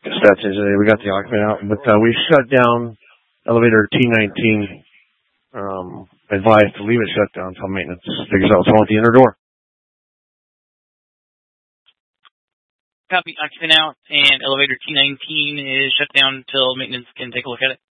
Dispatch engineer, we got the occupant out, but we shut down elevator T19. Advised to leave it shut down until maintenance figures out what's wrong with the inner door. Copy, occupant out, and elevator T19 is shut down until maintenance can take a look at it.